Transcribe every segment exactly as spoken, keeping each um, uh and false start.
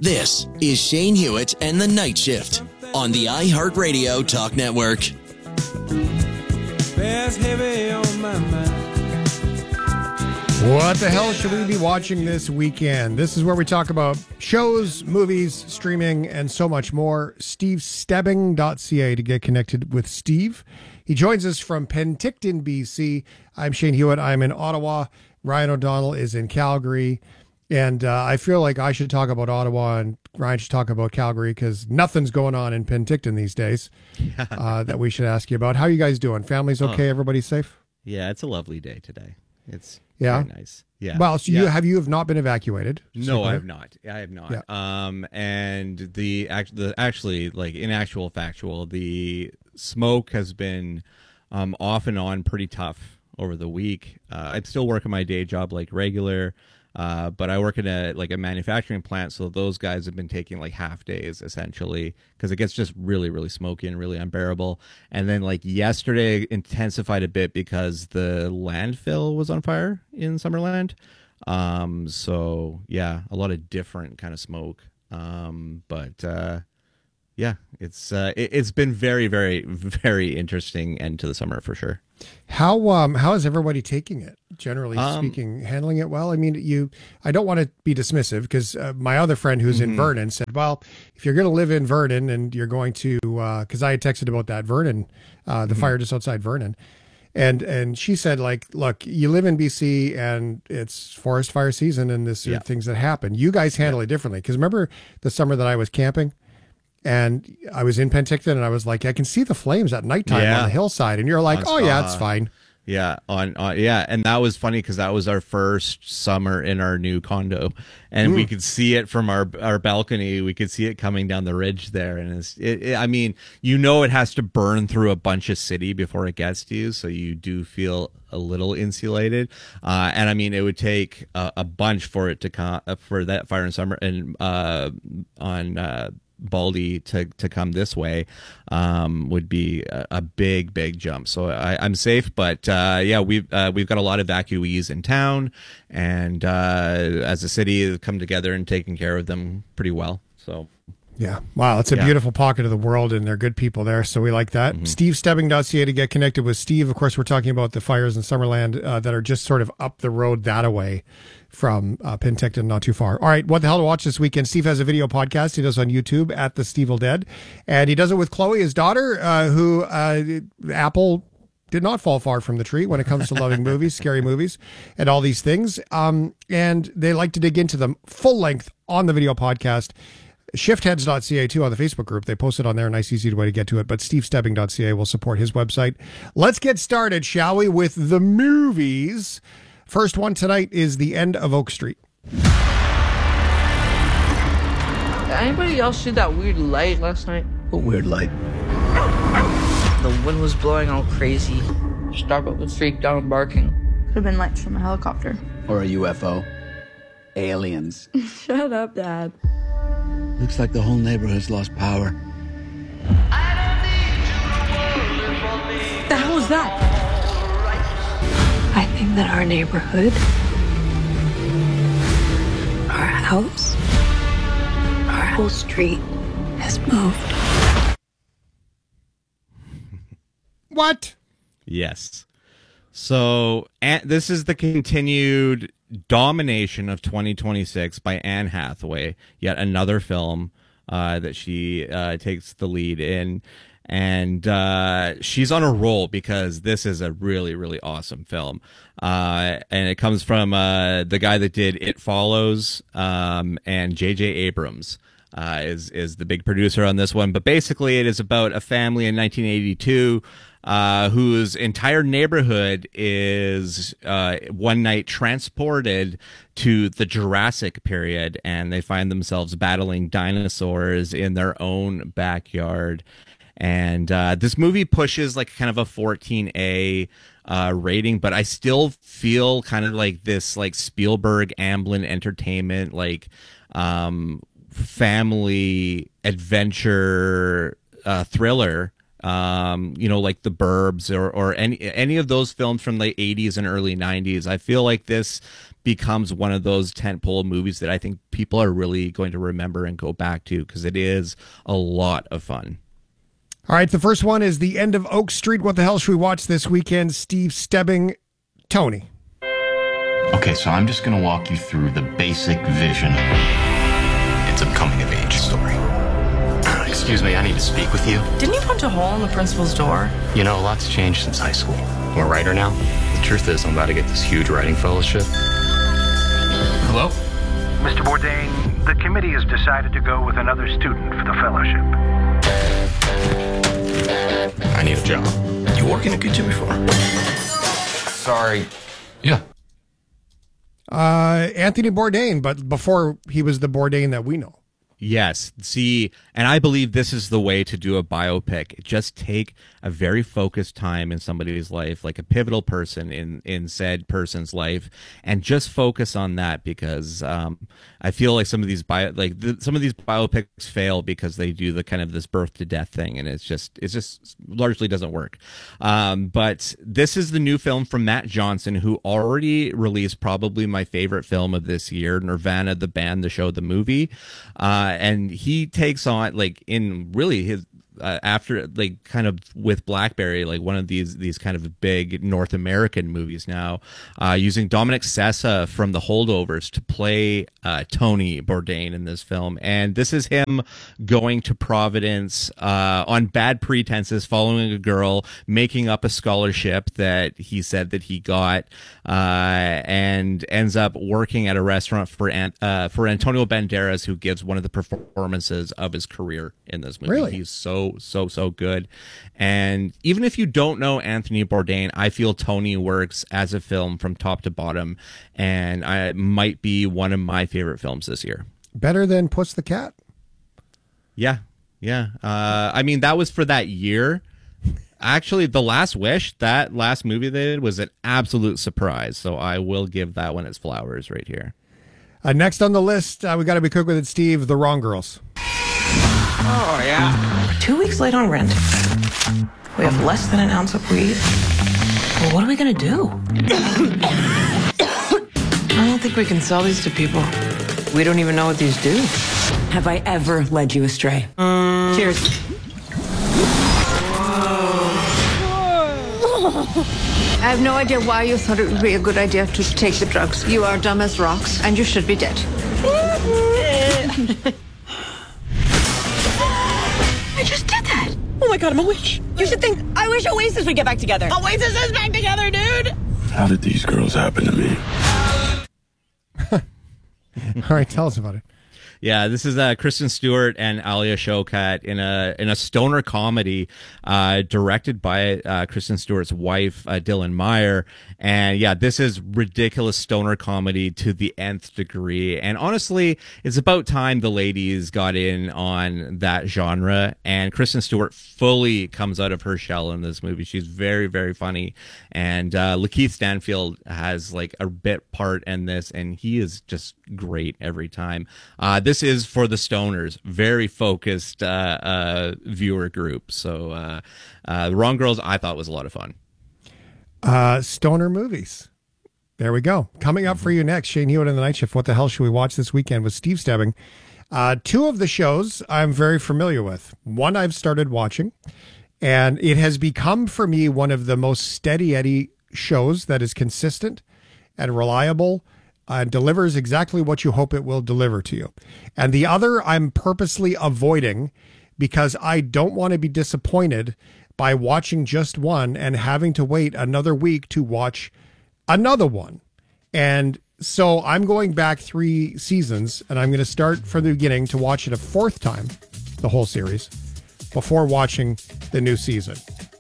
This is Shane Hewitt and the Night Shift on the iHeartRadio Talk Network. Bears heavy on my mind. What the hell should we be watching this weekend? This is where we talk about shows, movies, streaming, and so much more. steve stebbing dot c a to get connected with Steve. He joins us from Penticton, B C. I'm Shane Hewitt. I'm in Ottawa. Ryan O'Donnell is in Calgary. And uh, I feel like I should talk about Ottawa and Ryan should talk about Calgary because nothing's going on in Penticton these days uh, that we should ask you about. How are you guys doing? Family's okay? Oh. Everybody's safe? Yeah, it's a lovely day today. It's yeah? very nice. Yeah. Well, so yeah. you have you have not been evacuated? No, I have not. I have not. Yeah. Um, and the act, the actually like in actual factual, the smoke has been um off and on pretty tough over the week. Uh, I'm still working my day job like regular. Uh, but I work in a like a manufacturing plant, so those guys have been taking like half days essentially because it gets just really, really smoky and really unbearable. And then like yesterday intensified a bit because the landfill was on fire in Summerland. Um, so yeah, a lot of different kind of smoke. Um, but uh, yeah, it's uh, it, it's been very, very, very interesting end to the summer for sure. How um how is everybody taking it? Generally um, speaking, handling it well. I mean, you. I don't want to be dismissive because uh, my other friend who's mm-hmm. in Vernon said, "Well, if you're going to live in Vernon and you're going to," because uh, I had texted about that Vernon, uh, the mm-hmm. fire just outside Vernon, and and she said, like, look, you live in B C and it's forest fire season and this yeah. are things that happen. You guys handle yeah. it differently because remember the summer that I was camping. And I was in Penticton, and I was like, I can see the flames at nighttime yeah. on the hillside. And you're like, on, oh, yeah, uh, it's fine. Yeah, on, on yeah, and that was funny because that was our first summer in our new condo, and mm. we could see it from our our balcony. We could see it coming down the ridge there, and it's, it, it, I mean, you know, it has to burn through a bunch of city before it gets to you, so you do feel a little insulated. Uh, and I mean, it would take a, a bunch for it to come for that fire in summer and uh, on. Uh, Baldy to to come this way um would be a, a big big jump, so I, I'm safe, but uh yeah we've uh, we've got a lot of evacuees in town, and uh as a city have come together and taken care of them pretty well. So yeah, wow, it's a yeah. beautiful pocket of the world, and they're good people there, so we like that. Mm-hmm. steve stebbing dot c a to get connected with Steve. Of course, we're talking about the fires in Summerland uh, that are just sort of up the road that away from uh, Penticton, not too far. All right, what the hell to watch this weekend? Steve has a video podcast he does on YouTube at the Steve Dead, and he does it with Chloe, his daughter, uh, who uh, Apple did not fall far from the tree when it comes to loving movies, scary movies, and all these things. Um, and they like to dig into them full length on the video podcast. shiftheads dot c a too on the Facebook group. They post it on there. Nice, easy way to get to it. But steve stebbing dot c a will support his website. Let's get started, shall we, with the movies. First one tonight is The End of Oak Street. Did anybody else see that weird light last night? What weird light? The wind was blowing all crazy. Starbuck was freaked out and barking. Could have been lights from a helicopter. Or a U F O. Aliens. Shut up, Dad. Looks like the whole neighborhood's lost power. What the hell is that? I think that our neighborhood, our house, our whole street has moved. What? Yes. So and this is the continued domination of twenty twenty-six by Anne Hathaway, yet another film uh, that she uh, takes the lead in. And uh, she's on a roll because this is a really, really awesome film. Uh, and it comes from uh, the guy that did It Follows, um, and J J Abrams uh, is, is the big producer on this one. But basically it is about a family in nineteen eighty-two uh, whose entire neighborhood is uh, one night transported to the Jurassic period, and they find themselves battling dinosaurs in their own backyard. And uh, this movie pushes like kind of a fourteen A uh, rating, but I still feel kind of like this like Spielberg Amblin Entertainment, like um, family adventure uh, thriller. Um, you know, like The Burbs or or any any of those films from the eighties and early nineties. I feel like this becomes one of those tentpole movies that I think people are really going to remember and go back to, because it is a lot of fun. All right, the first one is The End of Oak Street. What the hell should we watch this weekend? Steve Stebbing, Tony. Okay, so I'm just going to walk you through the basic vision. It's a coming-of-age story. Excuse me, I need to speak with you. Didn't you punch a hole in the principal's door? You know, a lot's changed since high school. I'm a writer now. The truth is, I'm about to get this huge writing fellowship. Hello? Mister Bourdain, the committee has decided to go with another student for the fellowship. I need a job. You work in a kitchen before? Sorry. Yeah. Uh, Anthony Bourdain, but before he was the Bourdain that we know. Yes. See, and I believe this is the way to do a biopic. Just take a very focused time in somebody's life, like a pivotal person in, in said person's life, and just focus on that, because um, I feel like some of these bio, like the, some of these biopics fail because they do the kind of this birth to death thing, and it's just it's just largely doesn't work. Um, but this is the new film from Matt Johnson, who already released probably my favorite film of this year, Nirvana, the band, the show, the movie. Uh, and he takes on, like, in really his uh, after, like, kind of with Blackberry, like one of these these kind of big North American movies now, uh, using Dominic Sessa from The Holdovers to play uh, Tony Bourdain in this film. And this is him going to Providence uh, on bad pretenses, following a girl, making up a scholarship that he said that he got, uh, and ends up working at a restaurant for Ant- uh, for Antonio Banderas, who gives one of the performances of his career in this movie. Really? He's so, so, so good. And even if you don't know Anthony Bourdain, I feel Tony works as a film from top to bottom, and I, it might be one of my favorite films this year. Better than Puss the Cat? Yeah, yeah. Uh, I mean, that was for that year. Actually, The Last Wish, that last movie they did, was an absolute surprise. So I will give that one its flowers right here. Uh, next on the list, uh, we got to be quick with it, Steve, The Wrong Girls. Oh, yeah. We're two weeks late on rent. We have less than an ounce of weed. Well, what are we going to do? I don't think we can sell these to people. We don't even know what these do. Have I ever led you astray? Um, Cheers. I have no idea why you thought it would be a good idea to take the drugs. You are dumb as rocks, and you should be dead. I just did that. Oh my god, I'm a witch. You should think, I wish Oasis would get back together. Oasis is back together, dude. How did these girls happen to me? All right, tell us about it. Yeah, this is uh, Kristen Stewart and Alia Shawkat in a in a stoner comedy uh, directed by uh, Kristen Stewart's wife, uh, Dylan Meyer. And yeah, this is ridiculous stoner comedy to the nth degree. And honestly, it's about time the ladies got in on that genre. And Kristen Stewart fully comes out of her shell in this movie. She's very, very funny. And uh, Lakeith Stanfield has like a bit part in this, and he is just great every time. Uh, this is for the stoners, very focused uh, uh, viewer group. So uh, uh, The Wrong Girls, I thought was a lot of fun. Uh, stoner movies. There we go. Coming up for you next, Shane Hewitt in the Night Shift. What the hell should we watch this weekend with Steve Stebbing? Uh, two of the shows I'm very familiar with. One I've started watching, and it has become for me one of the most steady Eddie shows that is consistent and reliable. Uh, delivers exactly what you hope it will deliver to you. And the other I'm purposely avoiding because I don't want to be disappointed by watching just one and having to wait another week to watch another one. And so I'm going back three seasons, and I'm going to start from the beginning to watch it a fourth time, the whole series, before watching the new season.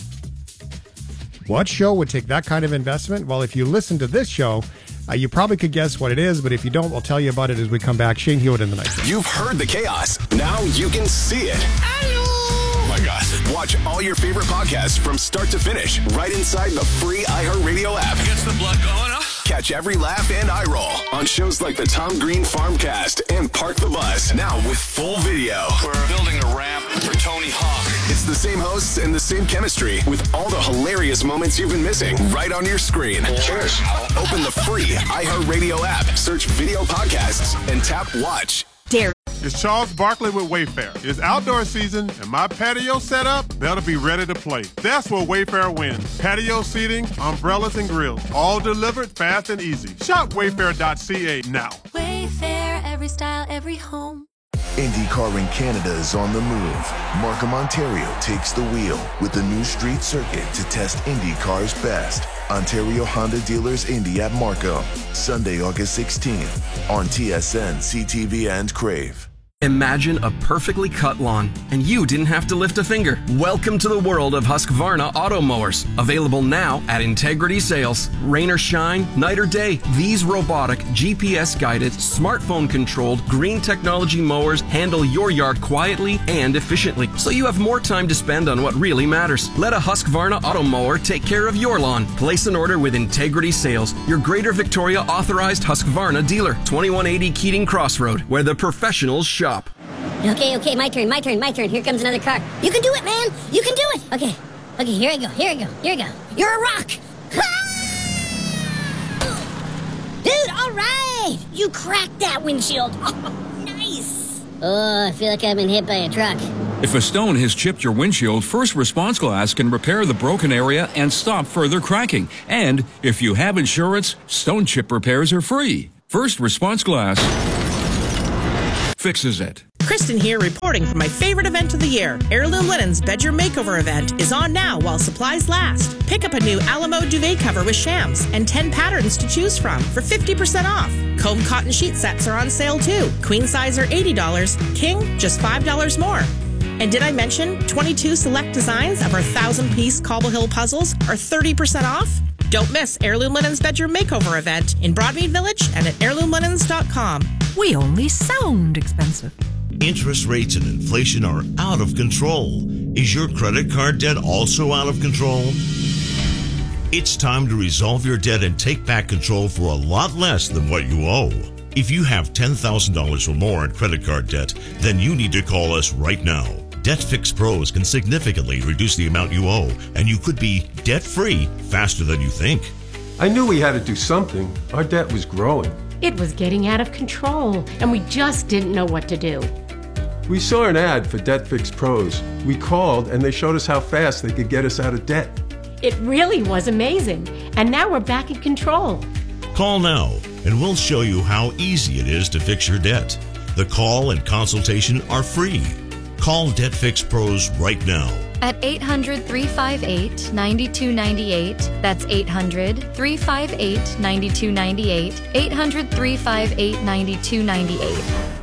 What show would take that kind of investment? Well, if you listen to this show, Uh, you probably could guess what it is, but if you don't, we'll tell you about it as we come back. Shane Hewitt in the Night Show. You've heard the chaos. Now you can see it. Oh my God. Watch all your favorite podcasts from start to finish right inside the free iHeartRadio app. Gets the blood going, huh? Catch every laugh and eye roll on shows like the Tom Green Farmcast and Park the Bus. Now with full video. We're building a ramp for Tony Hawk. It's the same hosts and the same chemistry with all the hilarious moments you've been missing right on your screen. Cheers. Open the free iHeartRadio app, search video podcasts, and tap watch. Dare. It's Charles Barkley with Wayfair. It's outdoor season, and my patio setup better be ready to play. That's where Wayfair wins. Patio seating, umbrellas, and grills, all delivered fast and easy. Shop wayfair dot c a now. Wayfair, every style, every home. IndyCar in Canada is on the move. Markham, Ontario takes the wheel with the new street circuit to test IndyCar's best. Ontario Honda Dealers Indy at Markham, Sunday, August sixteenth on T S N, C T V, and Crave. Imagine a perfectly cut lawn, and you didn't have to lift a finger. Welcome to the world of Husqvarna auto mowers. Available now at Integrity Sales. Rain or shine, night or day, these robotic, G P S-guided, smartphone-controlled, green technology mowers handle your yard quietly and efficiently, so you have more time to spend on what really matters. Let a Husqvarna auto mower take care of your lawn. Place an order with Integrity Sales, your Greater Victoria authorized Husqvarna dealer. twenty-one eighty Keating Crossroad, where the professionals shop. Okay, okay, my turn, my turn, my turn. Here comes another car. You can do it, man. You can do it. Okay, okay, here I go, here I go, here I go. You're a rock. Dude, all right. You cracked that windshield. Oh, nice. Oh, I feel like I've been hit by a truck. If a stone has chipped your windshield, First Response Glass can repair the broken area and stop further cracking. And if you have insurance, stone chip repairs are free. First Response Glass fixes it. Kristen here, reporting for my favorite event of the year. Heirloom Linens Bedroom Makeover event is on now while supplies last. Pick up a new Alamo duvet cover with shams and ten patterns to choose from for fifty percent off. Comb cotton sheet sets are on sale too. Queen size are eighty dollars, king just five dollars more. And did I mention twenty-two select designs of our thousand-piece Cobble Hill puzzles are thirty percent off? Don't miss Heirloom Linens Bedroom Makeover event in Broadmead Village and at heirloom linens dot com. We only sound expensive. Interest rates and inflation are out of control. Is your credit card debt also out of control? It's time to resolve your debt and take back control for a lot less than what you owe. If you have ten thousand dollars or more in credit card debt, then you need to call us right now. DebtFix Pros can significantly reduce the amount you owe, and you could be debt-free faster than you think. I knew we had to do something. Our debt was growing. It was getting out of control, and we just didn't know what to do. We saw an ad for DebtFix Pros. We called, and they showed us how fast they could get us out of debt. It really was amazing, and now we're back in control. Call now, and we'll show you how easy it is to fix your debt. The call and consultation are free. Call DebtFix Pros right now. At eight hundred, three five eight, nine two nine eight. That's eight hundred, three five eight, nine two nine eight. eight hundred, three five eight, nine two nine eight.